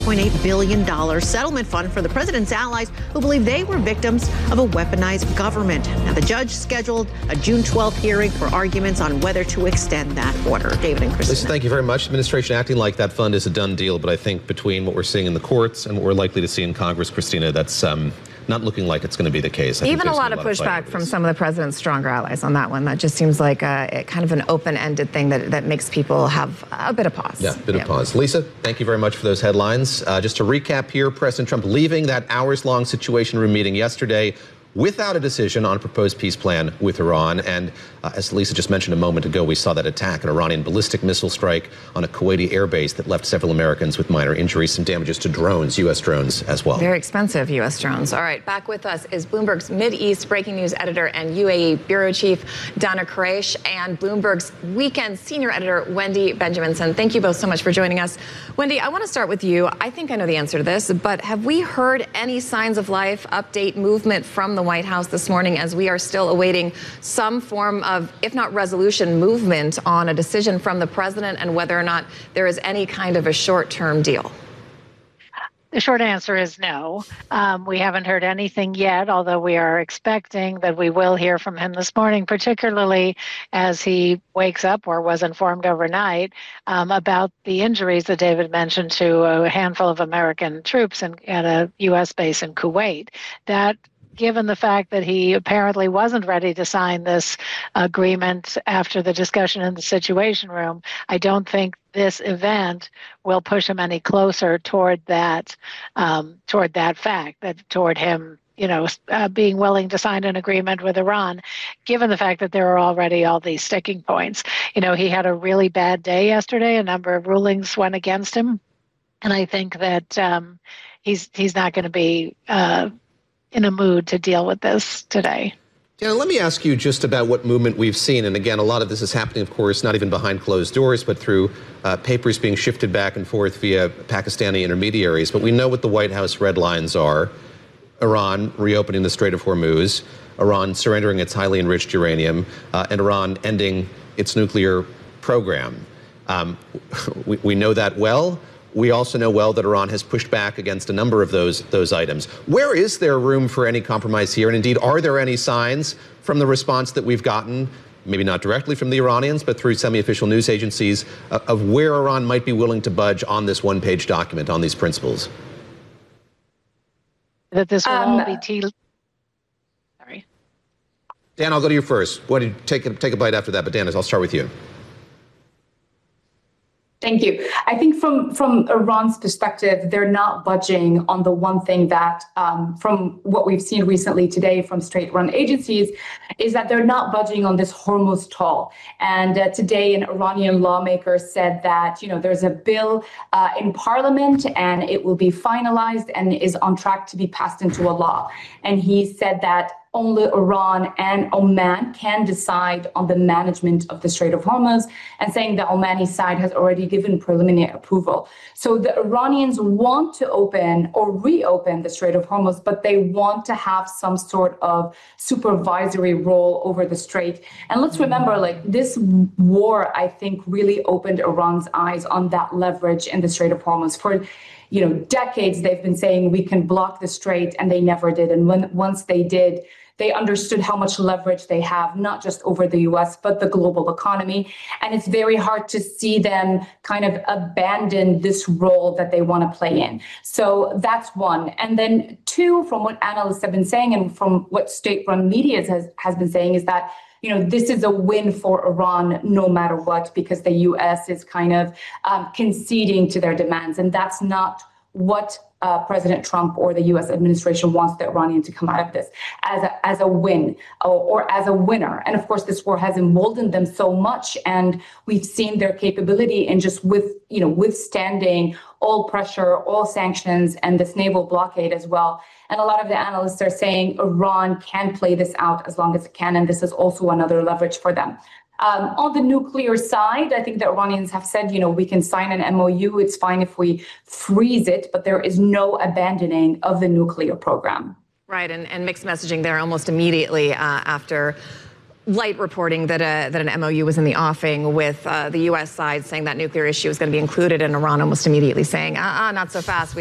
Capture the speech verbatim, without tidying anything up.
one point eight billion dollars settlement fund for the president's allies who believe they were victims of a weaponized government. Now, the judge scheduled a June twelfth hearing for arguments on whether to extend that order. David and Christina. Lisa, thank you very much. Administration acting like that fund is a done deal, but I think between what we're seeing in the courts and what we're likely to see in Congress, Christina, that's um, not looking like it's going to be the case. I Even a lot of pushback from some of the president's stronger allies on that one. That just seems like a, a kind of an open-ended thing that, that makes people have a bit of pause. Yeah, a bit yeah. of pause. Lisa, thank you very much for those headlines. Uh, just to recap here, President Trump leaving that hours-long Situation Room meeting yesterday without a decision on a proposed peace plan with Iran. And uh, as Lisa just mentioned a moment ago, we saw that attack, an Iranian ballistic missile strike on a Kuwaiti airbase that left several Americans with minor injuries, some damages to drones, U S drones as well. Very expensive U S drones. All right, back with us is Bloomberg's Mideast breaking news editor and U A E bureau chief, Dana Quraish, and Bloomberg's weekend senior editor, Wendy Benjaminson. Thank you both so much for joining us. Wendy, I want to start with you. I think I know the answer to this, but have we heard any signs of life, update, movement from the White House this morning as we are still awaiting some form of, if not resolution, movement on a decision from the president and whether or not there is any kind of a short-term deal? The short answer is no. Um, we haven't heard anything yet, although we are expecting that we will hear from him this morning, particularly as he wakes up or was informed overnight um, about the injuries that David mentioned to a handful of American troops in, at a U S base in Kuwait. That given the fact that he apparently wasn't ready to sign this agreement after the discussion in the Situation Room, I don't think this event will push him any closer toward that, um, toward that fact, that toward him, you know, uh, being willing to sign an agreement with Iran, given the fact that there are already all these sticking points. You know, he had a really bad day yesterday. A number of rulings went against him. And I think that um, he's he's not going to be uh, in a mood to deal with this today. Yeah, let me ask you just about what movement we've seen. And again, a lot of this is happening, of course, not even behind closed doors, but through uh, papers being shifted back and forth via Pakistani intermediaries. But we know what the White House red lines are. Iran reopening the Strait of Hormuz, Iran surrendering its highly enriched uranium, uh, and Iran ending its nuclear program. Um, we, we know that well. We also know well that Iran has pushed back against a number of those those items. Where is there room for any compromise here? And indeed, are there any signs from the response that we've gotten, maybe not directly from the Iranians, but through semi-official news agencies, uh, of where Iran might be willing to budge on this one-page document, on these principles? That this will um, all be T. Sorry. Dan, I'll go to you first. Why don't you take a, take a bite after that? But Dan, I'll start with you. Thank you. I think from, from Iran's perspective, they're not budging on the one thing that, um, from what we've seen recently today from state-run agencies, is that they're not budging on this Hormuz toll. And uh, today, an Iranian lawmaker said that, you know, there's a bill uh, in parliament and it will be finalized and is on track to be passed into a law. And he said that only Iran and Oman can decide on the management of the Strait of Hormuz, and saying the Omani side has already given preliminary approval. So the Iranians want to open or reopen the Strait of Hormuz, but they want to have some sort of supervisory role over the strait. And let's remember, like, this war, I think, really opened Iran's eyes on that leverage in the Strait of Hormuz. For you know, decades, they've been saying we can block the strait, and they never did. And when once they did, they understood how much leverage they have, not just over the U S, but the global economy. And it's very hard to see them kind of abandon this role that they want to play in. So that's one. And then two, from what analysts have been saying and from what state-run media has, has been saying, is that, you know, this is a win for Iran no matter what, because the U S is kind of um, conceding to their demands. And that's not what uh, President Trump or the U S administration wants the Iranian to come out of this as a, as a win or, or as a winner. And of course, this war has emboldened them so much, and we've seen their capability in just with, you know, withstanding all pressure, all sanctions, and this naval blockade as well. And a lot of the analysts are saying Iran can play this out as long as it can, and this is also another leverage for them. Um, on the nuclear side, I think the Iranians have said, you know, we can sign an M O U. It's fine if we freeze it, but there is no abandoning of the nuclear program. Right, and, and mixed messaging there almost immediately uh, after light reporting that, a, that an M O U was in the offing with uh, the U S side saying that nuclear issue was going to be included, and Iran almost immediately saying, uh-uh, not so fast.